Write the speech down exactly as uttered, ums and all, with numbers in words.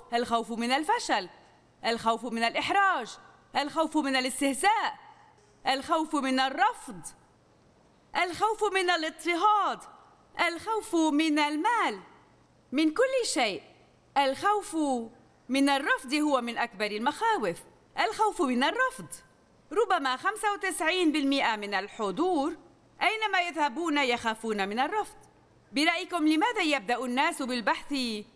الخوف من الفشل، الخوف من الإحراج، الخوف من الاستهزاء، الخوف من الرفض، الخوف من الاضطهاد، الخوف من المال، من كل شيء. الخوف من الرفض هو من أكبر المخاوف. الخوف من الرفض. ربما خمسة وتسعين بالمئة من الحضور أينما يذهبون يخافون من الرفض. برأيكم لماذا يبدأ الناس بالبحث